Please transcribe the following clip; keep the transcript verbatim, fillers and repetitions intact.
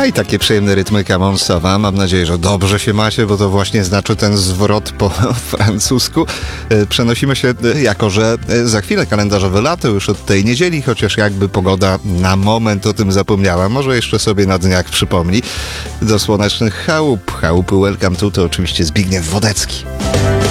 i takie przyjemne rytmy Camonsowa. Mam nadzieję, że dobrze się macie, bo to właśnie znaczy ten zwrot po francusku. Przenosimy się, jako że za chwilę kalendarzowe lato już od tej niedzieli, chociaż jakby pogoda na moment o tym zapomniała. Może jeszcze sobie na dniach przypomni. Do słonecznych chałup. Chałupy Welcome to to oczywiście Zbigniew Wodecki.